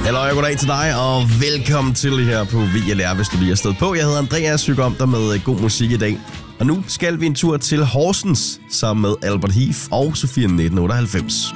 Hallo, goddag til dig, og velkommen til her på VLR, hvis du lige er stedet på. Jeg hedder Andreas, syg om dig med god musik i dag. Og nu skal vi en tur til Horsens sammen med Albert Heath og Sofia 1998.